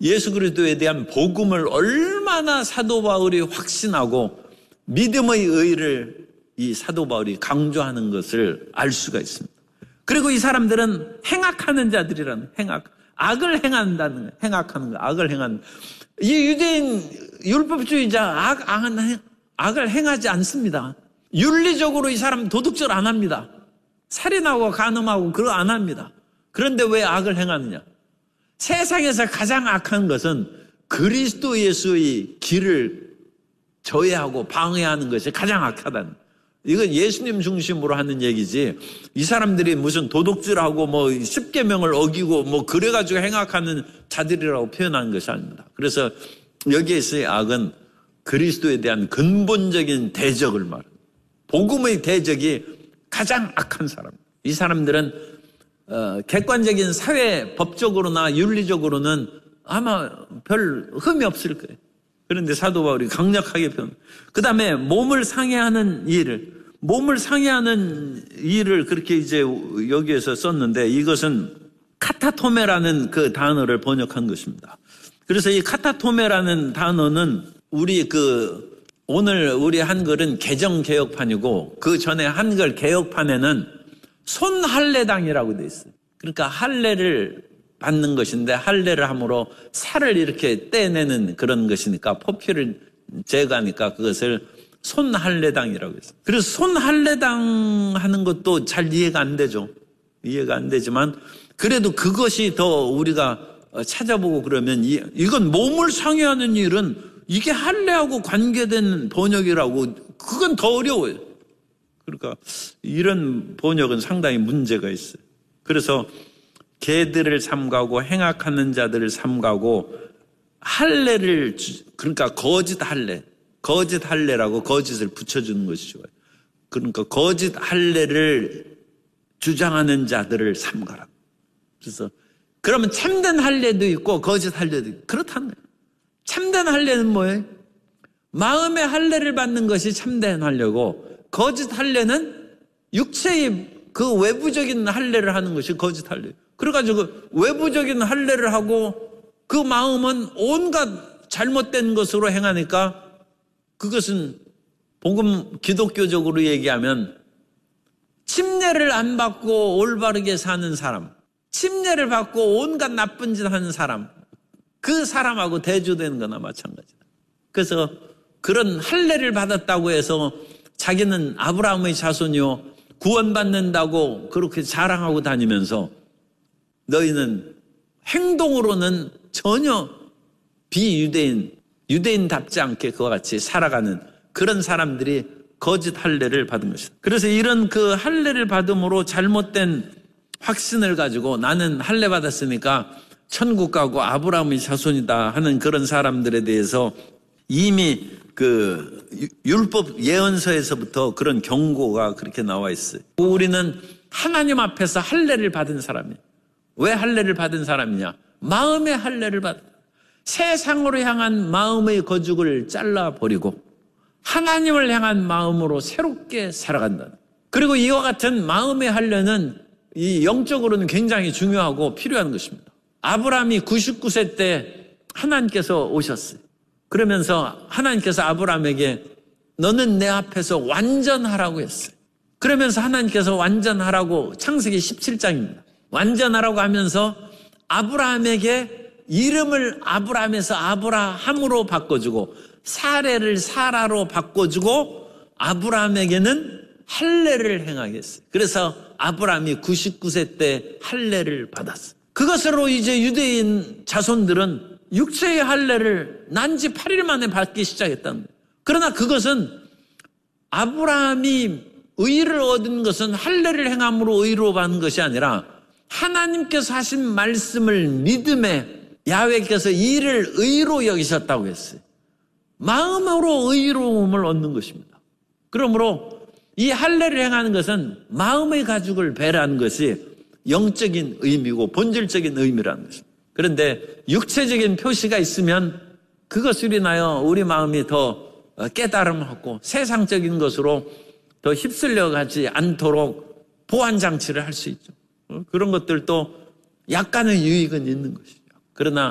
예수 그리스도에 대한 복음을 얼마나 사도 바울이 확신하고 믿음의 의를 이 사도 바울이 강조하는 것을 알 수가 있습니다. 그리고 이 사람들은 행악하는 자들이라는, 악을 행한다는 거예요. 행악하는 거, 악을 행하는. 이 유대인 율법주의자 악을 행하지 않습니다. 윤리적으로 이 사람 도둑질 안 합니다. 살인하고 간음하고 그거 안 합니다. 그런데 왜 악을 행하느냐? 세상에서 가장 악한 것은 그리스도 예수의 길을 저해하고 방해하는 것이 가장 악하다는. 이건 예수님 중심으로 하는 얘기지, 이 사람들이 무슨 도둑질하고 뭐 십계명을 어기고 뭐 그래가지고 행악하는 자들이라고 표현하는 것이 아닙니다. 그래서 여기에서의 악은 그리스도에 대한 근본적인 대적을 말합니다. 복음의 대적이 가장 악한 사람. 이 사람들은 객관적인 사회 법적으로나 윤리적으로는 아마 별 흠이 없을 거예요. 그런데 사도 바울이 강력하게 그 다음에 몸을 상해하는 일을 그렇게 이제 여기에서 썼는데, 이것은 카타토메라는 그 단어를 번역한 것입니다. 그래서 이 카타토메라는 단어는 오늘 우리 한글은 개정개혁판이고, 그 전에 한글 개혁판에는 손할례당이라고 돼 있어요. 그러니까 할례를 받는 것인데, 할례를 함으로 살을 이렇게 떼내는 그런 것이니까, 포피를 제거하니까 그것을 손할례당이라고 했어요. 그래서 손할례당 하는 것도 잘 이해가 안 되죠. 이해가 안 되지만 그래도 그것이 더 우리가 찾아보고 그러면 이건 몸을 상해하는 일은 이게 할례하고 관계된 번역이라고, 그건 더 어려워요. 그러니까 이런 번역은 상당히 문제가 있어요. 그래서 개들을 삼가고 행악하는 자들을 삼가고 할례를, 그러니까 거짓 할례라고 거짓을 붙여주는 것이 좋아요. 그러니까 거짓 할례를 주장하는 자들을 삼가라. 그래서 그러면 참된 할례도 있고 거짓 할례도 있고 그렇다는 거예요. 참된 할례는 뭐예요? 마음의 할례를 받는 것이 참된 할례고, 거짓 할례는 육체의 그 외부적인 할례를 하는 것이 거짓 할례예요. 그래가지고 외부적인 할례를 하고 그 마음은 온갖 잘못된 것으로 행하니까, 그것은 복음 기독교적으로 얘기하면 침례를 안 받고 올바르게 사는 사람, 침례를 받고 온갖 나쁜 짓 하는 사람, 그 사람하고 대조되는 거나 마찬가지다. 그래서 그런 할례를 받았다고 해서 자기는 아브라함의 자손이요 구원받는다고 그렇게 자랑하고 다니면서, 너희는 행동으로는 전혀 유대인답지 않게 그와 같이 살아가는 그런 사람들이 거짓 할례를 받은 것이다. 그래서 이런 그 할례를 받음으로 잘못된 확신을 가지고 나는 할례 받았으니까 천국 가고 아브라함의 자손이다 하는 그런 사람들에 대해서 이미 그 율법 예언서에서부터 그런 경고가 그렇게 나와 있어요. 우리는 하나님 앞에서 할례를 받은 사람이에요. 왜 할례를 받은 사람이냐? 마음의 할례를 받은, 세상으로 향한 마음의 거죽을 잘라버리고 하나님을 향한 마음으로 새롭게 살아간다. 그리고 이와 같은 마음의 할례는 이 영적으로는 굉장히 중요하고 필요한 것입니다. 아브라함이 99세 때 하나님께서 오셨어요. 그러면서 하나님께서 아브라함에게 너는 내 앞에서 완전하라고 했어요. 그러면서 하나님께서 완전하라고, 창세기 17장입니다. 완전하라고 하면서 아브라함에게 이름을 아브라함에서 아브라함으로 바꿔주고 사레를 사라로 바꿔주고 아브라함에게는 할례를 행하게 했어요. 그래서 아브라함이 99세 때 할례를 받았어요. 그것으로 이제 유대인 자손들은 육체의 할례를 난지 8일 만에 받기 시작했다는 거예요. 그러나 그것은 아브라함이 의를 얻은 것은 할례를 행함으로 의로 받는 것이 아니라 하나님께서 하신 말씀을 믿음에 야훼께서 이를 의로 여기셨다고 했어요. 마음으로 의로움을 얻는 것입니다. 그러므로 이 할례를 행하는 것은 마음의 가죽을 배라는 것이 영적인 의미고 본질적인 의미라는 것입니다. 그런데 육체적인 표시가 있으면 그것으로 인하여 우리 마음이 더 깨달음하고 세상적인 것으로 더 휩쓸려 가지 않도록 보완장치를 할 수 있죠. 그런 것들도 약간의 유익은 있는 것이죠. 그러나